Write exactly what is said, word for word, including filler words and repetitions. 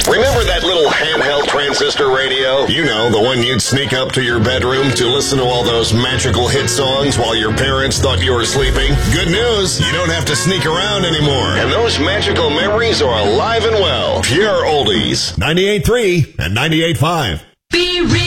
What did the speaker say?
Remember that little handheld transistor radio? You know, the one you'd sneak up to your bedroom to listen to all those magical hit songs while your parents thought you were sleeping? Good news, you don't have to sneak around anymore. And those magical memories are alive and well. Pure Oldies. ninety-eight point three and ninety-eight point five. Be real.